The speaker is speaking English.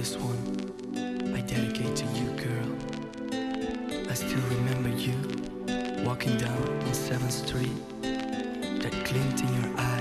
this one I dedicate to you, girl. I still remember you walking down on 7th Street, that glint in your